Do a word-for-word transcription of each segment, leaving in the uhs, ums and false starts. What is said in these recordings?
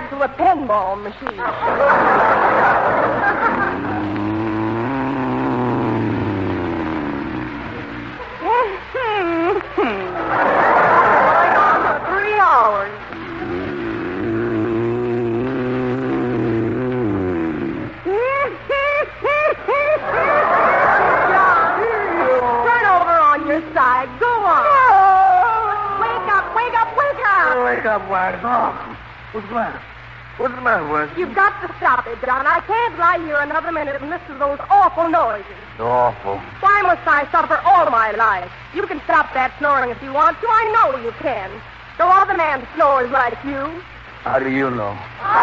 back to a pinball machine. Going on for three hours. Side. Go on. No. Wake up, wake up, wake up. Wake up, Whitey. Oh, what's the matter? What's the matter, Whitey? You've got to stop it, John. I can't lie here another minute and listen to those awful noises. Awful. Why must I suffer all my life? You can stop that snoring if you want to. I know you can. No other man snores like you. How do you know?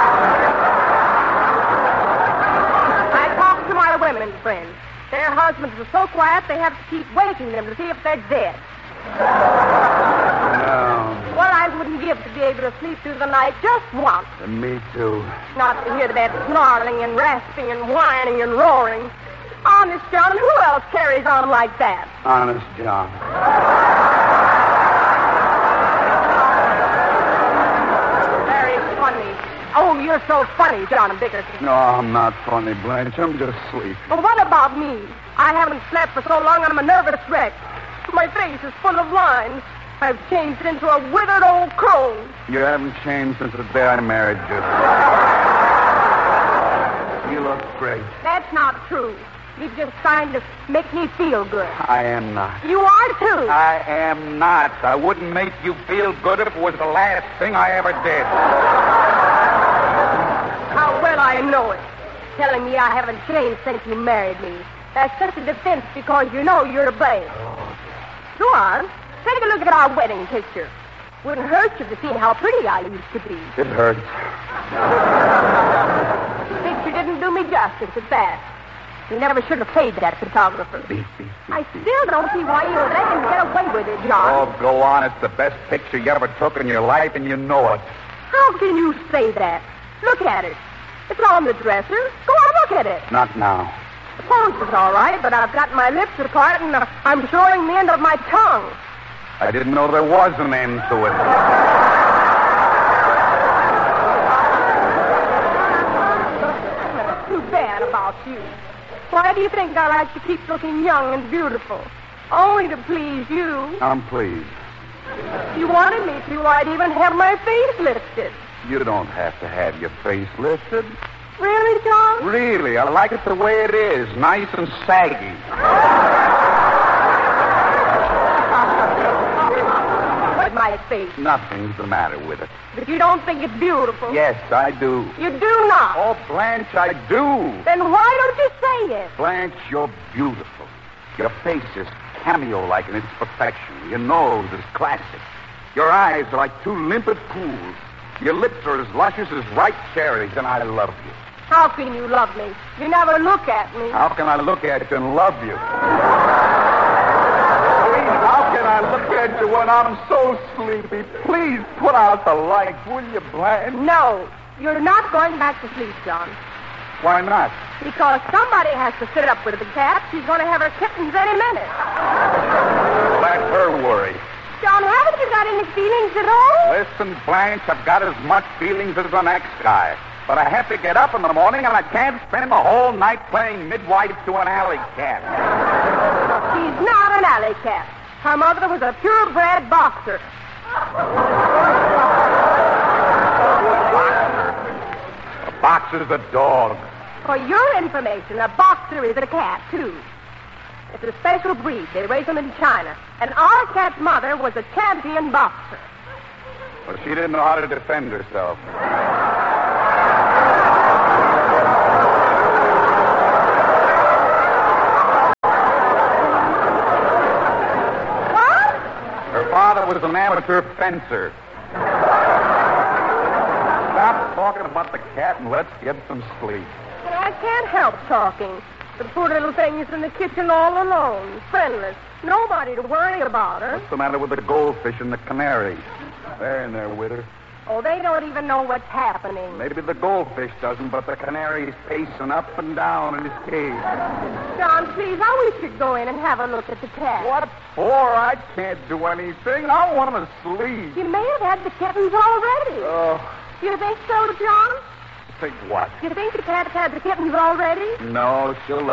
I talk to my women friends. Their husbands are so quiet they have to keep waking them to see if they're dead. No. What I wouldn't give to be able to sleep through the night just once. And me too. Not to hear that snarling and rasping and whining and roaring. Honest, John, who else carries on like that? Honest, John. Very funny. Oh, you're so funny, John Dickerson. No, I'm not funny, Blanche. I'm just asleep. Well, what about me? I haven't slept for so long I'm a nervous wreck. My face is full of lines. I've changed into a withered old crone. You haven't changed since the day I married you. You look great. That's not true. You just trying to make me feel good. I am not. You are, too. I am not. I wouldn't make you feel good if it was the last thing I ever did. How well I know it. Telling me I haven't changed since you married me. That's just a defense because you know you're to blame. Go on. Take a look at our wedding picture. Wouldn't hurt you to see how pretty I used to be. It hurts. The picture didn't do me justice at that. You never should have paid that photographer. Beep, beep, beep, I still don't see why you let him get away with it, John. Oh, go on. It's the best picture you ever took in your life, and you know it. How can you say that? Look at it. It's on the dresser. Go on, look at it. Not now. The pose is all right, but I've got my lips apart, and uh, I'm showing the end of my tongue. I didn't know there was an end to it. Too bad about you. Why do you think I like to keep looking young and beautiful? Only to please you. I'm pleased. If you wanted me to, I'd even have my face lifted. You don't have to have your face lifted. Really, John? Really, I like it the way it is, nice and saggy. With my face. Nothing's the matter with it. But you don't think it's beautiful? Yes, I do. You do not? Oh, Blanche, I do. Then why don't you say it? Blanche, you're beautiful. Your face is cameo-like in its perfection. Your nose is classic. Your eyes are like two limpid pools. Your lips are as luscious as ripe cherries, and I love you. How can you love me? You never look at me. How can I look at you and love you? Please, how can I look at you when I'm so sleepy? Please put out the light, will you, Blanche? No, you're not going back to sleep, John. Why not? Because somebody has to sit up with the cat. She's going to have her kittens any minute. Let her worry. John, haven't you got any feelings at all? Listen, Blanche, I've got as much feelings as the next guy. But I have to get up in the morning, and I can't spend the whole night playing midwife to an alley cat. She's not an alley cat. Her mother was a purebred boxer. A boxer's a dog. For your information, a boxer is a cat, too. It's a special breed. They raise them in China. And our cat's mother was a champion boxer. Well, she didn't know how to defend herself. What? Her father was an amateur fencer. Stop talking about the cat and let's get some sleep. I can't help talking. The poor little thing is in the kitchen all alone, friendless. Nobody to worry about her. What's the matter with the goldfish and the canary? They're in there with her. Oh, they don't even know what's happening. Maybe the goldfish doesn't, but the canary's pacing up and down in his cage. John, please, I wish you'd go in and have a look at the cat. What for? I can't do anything. I want to sleep. You may have had the kittens already. Oh, You think so, John? Think what? You think the cat's had the kittens already? No, she'll